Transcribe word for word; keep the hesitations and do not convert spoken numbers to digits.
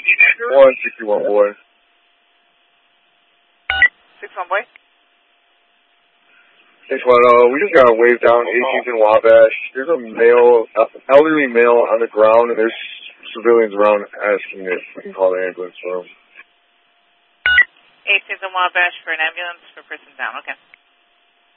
one sixty-one boy. six one boy. six one, uh, we just got a wave down eighteenth and Wabash. There's a male, uh, elderly male on the ground, and there's civilians around asking if we can call the ambulance for him. eighteenth and Wabash for an ambulance for person down, okay.